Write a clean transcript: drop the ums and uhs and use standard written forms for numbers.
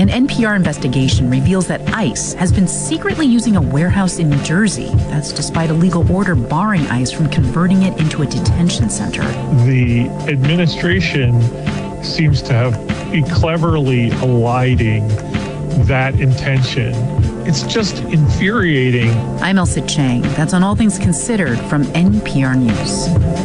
An NPR investigation reveals that ICE has been secretly using a warehouse in New Jersey. That's despite a legal order barring ICE from converting it into a detention center. The administration seems to have be cleverly eliding that intention. It's just infuriating. I'm Elsa Chang. That's on All Things Considered from NPR News.